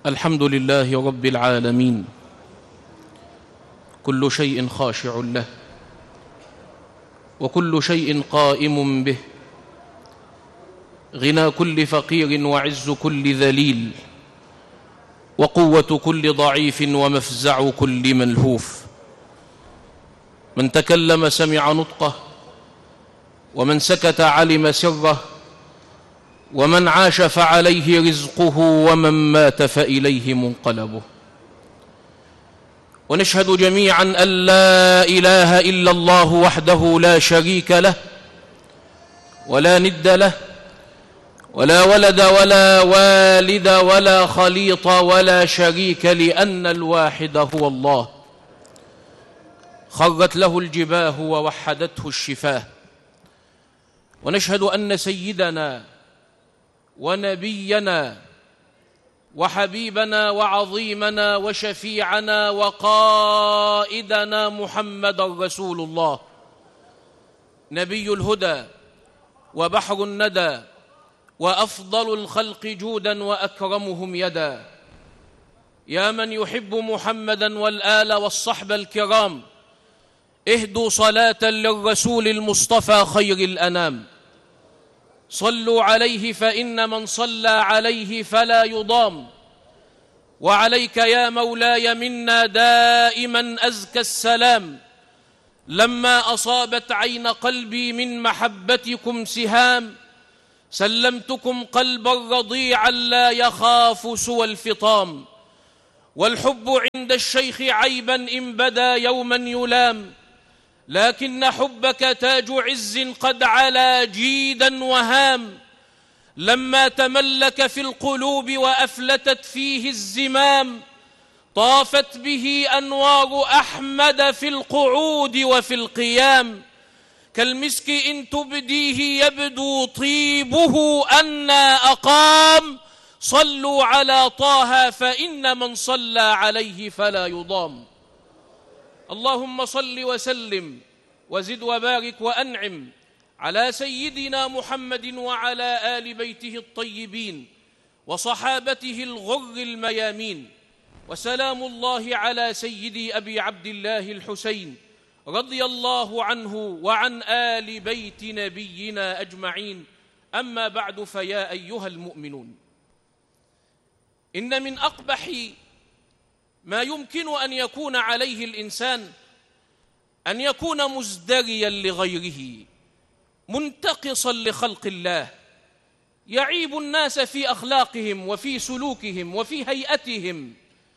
الحمد لله رب العالمين، كل شيء خاشع له وكل شيء قائم به، غنى كل فقير وعز كل ذليل، وقوة كل ضعيف ومفزع كل ملهوف. من تكلم سمع نطقه، ومن سكت علم سره، ومن عاش فعليه رزقه، ومن مات فإليه منقلبه. ونشهد جميعا أن لا إله إلا الله وحده لا شريك له ولا ند له ولا ولد ولا والد ولا خليط ولا شريك، لأن الواحد هو الله. خرت له الجباه ووحدته الشفاه. ونشهد أن سيدنا ونبينا وحبيبنا وعظيمنا وشفيعنا وقائدنا محمد رسول الله، نبي الهدى وبحر الندى، وأفضل الخلق جودا وأكرمهم يدا. يا من يحب محمدا والآل والصحب الكرام، اهدوا صلاة للرسول المصطفى خير الأنام. صلوا عليه فإن من صلى عليه فلا يضام. وعليك يا مولاي منا دائما أزكى السلام. لما أصابت عين قلبي من محبتكم سهام، سلمتكم قلبا رضيعا لا يخاف سوى الفطام. والحب عند الشيخ عيبا إن بدا يوما يلام، لكن حبك تاج عز قد علا جيدا وهام. لما تملك في القلوب وأفلتت فيه الزمام، طافت به أنوار أحمد في القعود وفي القيام. كالمسك إن تبديه يبدو طيبه أنى أقام. صلوا على طه فإن من صلى عليه فلا يضام. اللهم صل وسلم وزد وبارك وأنعم على سيدنا محمد وعلى آل بيته الطيبين وصحابته الغر الميامين. وسلام الله على سيدي أبي عبد الله الحسين رضي الله عنه وعن آل بيت نبينا أجمعين. أما بعد، فيا أيها المؤمنون، إن من أقبح ما يمكن أن يكون عليه الإنسان أن يكون مزدريا لغيره، منتقصا لخلق الله، يعيب الناس في أخلاقهم وفي سلوكهم وفي هيئتهم.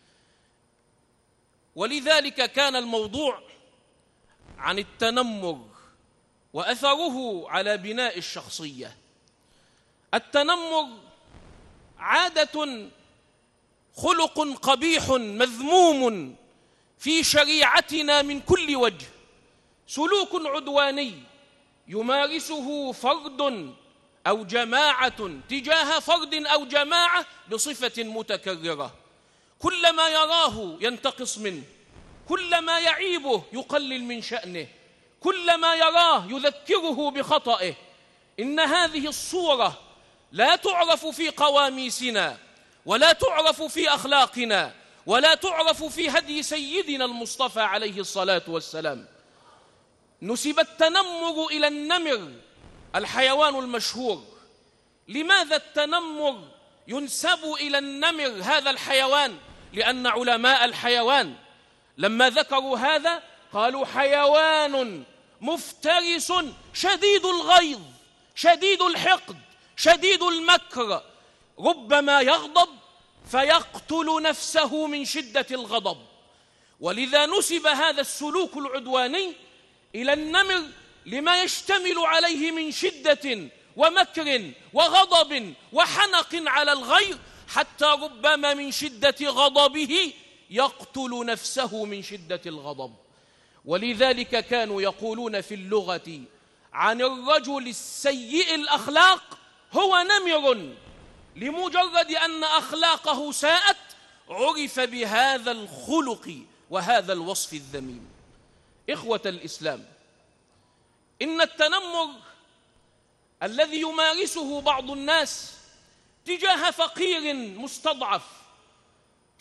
ولذلك كان الموضوع عن التنمر وأثره على بناء الشخصية. التنمر عادة خلق قبيح مذموم في شريعتنا من كل وجه، سلوك عدواني يمارسه فرد أو جماعة تجاه فرد أو جماعة بصفة متكررة. كلما يراه ينتقص منه، كلما يعيبه يقلل من شأنه، كلما يراه يذكره بخطئه. إن هذه الصورة لا تعرف في قواميسنا، ولا تعرف في أخلاقنا، ولا تعرف في هدي سيدنا المصطفى عليه الصلاة والسلام. نسب التنمر إلى النمر، الحيوان المشهور. لماذا التنمر ينسب إلى النمر هذا الحيوان؟ لأن علماء الحيوان لما ذكروا هذا قالوا حيوان مفترس شديد الغيظ شديد الحقد شديد المكر، ربما يغضب فيقتل نفسه من شدة الغضب. ولذا نسب هذا السلوك العدواني إلى النمر لما يشتمل عليه من شدة ومكر وغضب وحنق على الغير، حتى ربما من شدة غضبه يقتل نفسه من شدة الغضب. ولذلك كانوا يقولون في اللغة عن الرجل السيء الأخلاق هو نمر، لمجرد أن أخلاقه ساءت عرف بهذا الخلق وهذا الوصف الذميم. إخوة الإسلام، إن التنمر الذي يمارسه بعض الناس تجاه فقير مستضعف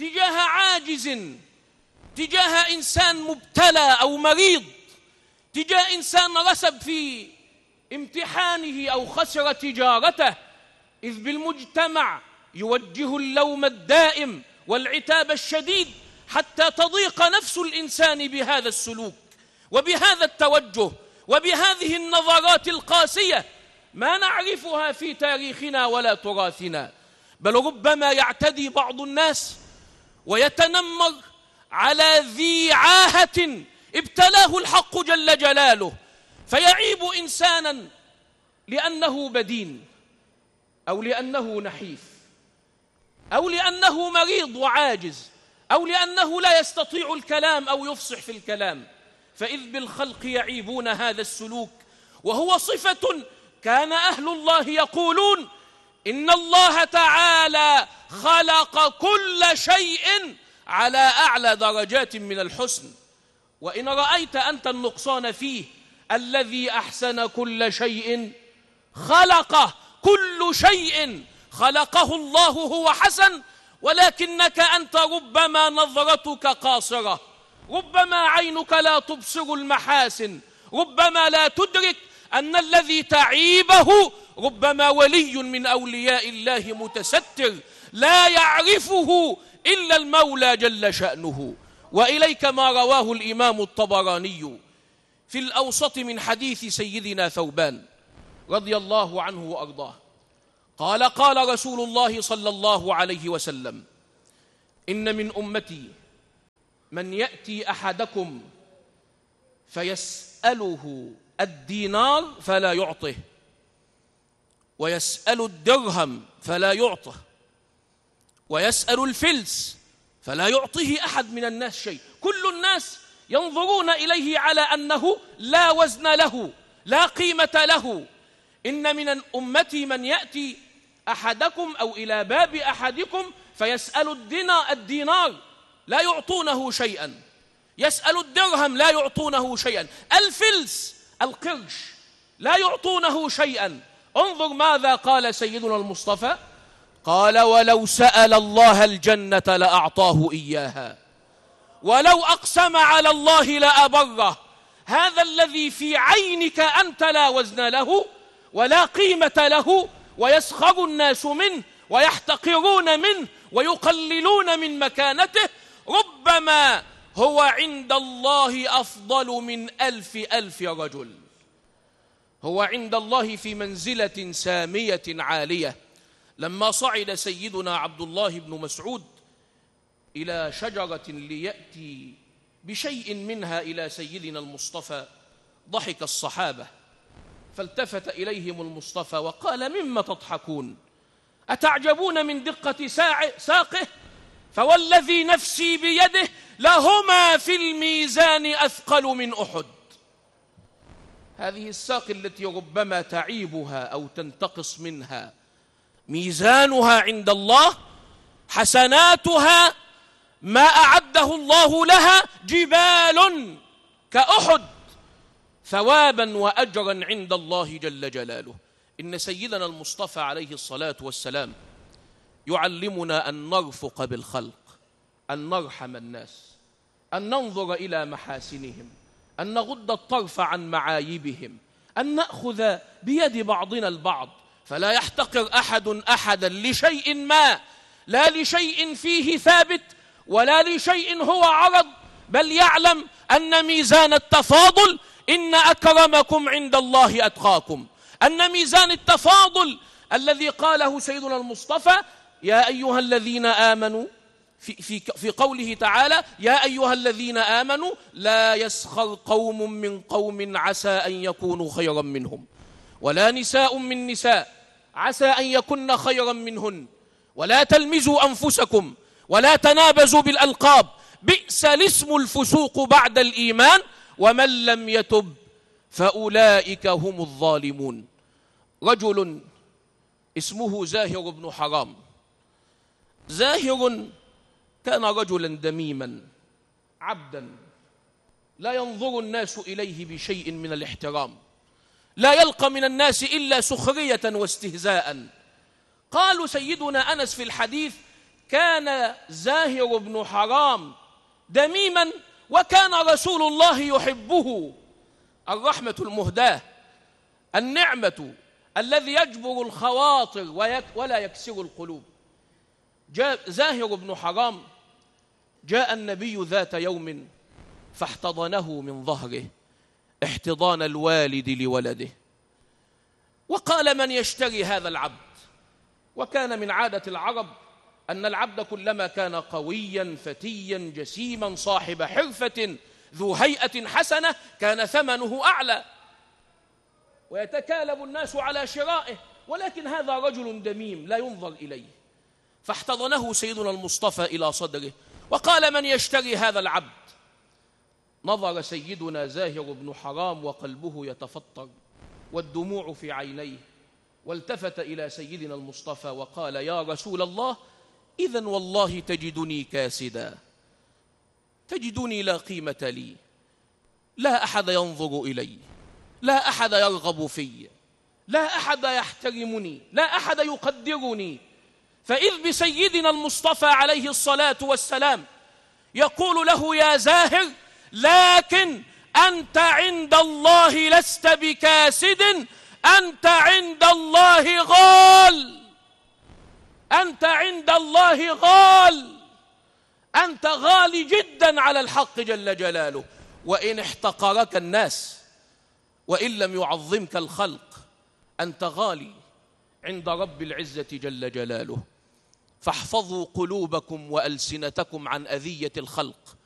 تجاه عاجز، تجاه إنسان مبتلى أو مريض، تجاه إنسان رسب في امتحانه أو خسر تجارته، إذ بالمجتمع يوجه اللوم الدائم والعتاب الشديد حتى تضيق نفس الإنسان بهذا السلوك وبهذا التوجه وبهذه النظرات القاسية ما نعرفها في تاريخنا ولا تراثنا. بل ربما يعتدي بعض الناس ويتنمر على ذي عاهة ابتلاه الحق جل جلاله، فيعيب إنسانا لأنه بدين أو لأنه نحيف أو لأنه مريض وعاجز أو لأنه لا يستطيع الكلام أو يفصح في الكلام، فإذ بالخلق يعيبون هذا السلوك، وهو صفة كان أهل الله يقولون إن الله تعالى خلق كل شيء على أعلى درجات من الحسن، وإن رأيت أنت النقصان فيه الذي أحسن كل شيء خلقه، كل شيء خلقه الله هو حسن، ولكنك أنت ربما نظرتك قاصرة، ربما عينك لا تبصر المحاسن، ربما لا تدرك أن الذي تعيبه ربما ولي من أولياء الله متستر لا يعرفه إلا المولى جل شأنه. وإليك ما رواه الإمام الطبراني في الأوسط من حديث سيدنا ثوبان رضي الله عنه وأرضاه قال: قال رسول الله صلى الله عليه وسلم: إن من أمتي من يأتي أحدكم فيسأله الدينار فلا يعطه، ويسأل الدرهم فلا يعطه، ويسأل الفلس فلا يعطيه أحد من الناس شيء. كل الناس ينظرون إليه على أنه لا وزن له، لا قيمة له. إن من أمتي من يأتي أحدكم أو إلى باب أحدكم فيسأل الدينار لا يعطونه شيئا، يسأل الدرهم لا يعطونه شيئا، الفلس القرش لا يعطونه شيئا. انظر ماذا قال سيدنا المصطفى، قال: ولو سأل الله الجنة لأعطاه إياها، ولو أقسم على الله لأبره. هذا الذي في عينك أنت لا وزن له ولا قيمة له، ويسخر الناس منه ويحتقرون منه ويقللون من مكانته، ربما هو عند الله أفضل من 1000 رجل. هو عند الله في منزلة سامية عالية. لما صعد سيدنا عبد الله بن مسعود إلى شجرة ليأتي بشيء منها إلى سيدنا المصطفى، ضحك الصحابة، فالتفت إليهم المصطفى وقال: مما تضحكون؟ أتعجبون من دقة ساقه؟ فوالذي نفسي بيده لهما في الميزان أثقل من أحد. هذه الساق التي ربما تعيبها أو تنتقص منها ميزانها عند الله، حسناتها ما أعده الله لها جبال كأحد ثوابا وأجرا عند الله جل جلاله. إن سيدنا المصطفى عليه الصلاة والسلام يعلمنا أن نرفق بالخلق، أن نرحم الناس، أن ننظر إلى محاسنهم، أن نغض الطرف عن معايبهم، أن نأخذ بيد بعضنا البعض، فلا يحتقر أحد أحدا لشيء ما، لا لشيء فيه ثابت ولا لشيء هو عرض، بل يعلم أن ميزان التفاضل إن أكرمكم عند الله أتقاكم، أن ميزان التفاضل الذي قاله سيدنا المصطفى: يا أيها الذين آمنوا في قوله تعالى: يا أيها الذين آمنوا لا يسخر قوم من قوم عسى أن يكونوا خيرا منهم، ولا نساء من نساء عسى أن يكن خيرا منهن، ولا تلمزوا أنفسكم ولا تنابزوا بالألقاب، بئس الاسم الفسوق بعد الإيمان ومن لم يتب فأولئك هم الظالمون. رجل اسمه زاهر بن حرام. زاهر كان رجلا دميما عبدا لا ينظر الناس إليه بشيء من الاحترام، لا يلقى من الناس إلا سخرية واستهزاء. قالوا سيدنا أنس في الحديث: كان زاهر بن حرام دميما وكان رسول الله يحبه. الرحمة المهداة، النعمة الذي يجبر الخواطر ولا يكسر القلوب. زاهر بن حرام جاء النبي ذات يوم فاحتضنه من ظهره احتضان الوالد لولده، وقال: من يشتري هذا العبد؟ وكان من عادة العرب أن العبد كلما كان قويا فتيا جسيما صاحب حرفة ذو هيئة حسنة كان ثمنه أعلى ويتكالب الناس على شرائه، ولكن هذا رجل دميم لا ينظر إليه. فاحتضنه سيدنا المصطفى إلى صدره وقال: من يشتري هذا العبد؟ نظر سيدنا زاهر بن حرام وقلبه يتفطر والدموع في عينيه، والتفت إلى سيدنا المصطفى وقال: يا رسول الله، إذن والله تجدني كاسدا، تجدني لا قيمة لي، لا أحد ينظر إلي، لا أحد يرغب في، لا أحد يحترمني، لا أحد يقدرني. فإذ بسيدنا المصطفى عليه الصلاة والسلام يقول له: يا زاهر، لكن أنت عند الله لست بكاسد، أنت عند الله غال، أنت عند الله غال، أنت غالي جدا على الحق جل جلاله. وإن احتقرك الناس وإن لم يعظمك الخلق أنت غالي عند رب العزة جل جلاله. فاحفظوا قلوبكم وألسنتكم عن أذية الخلق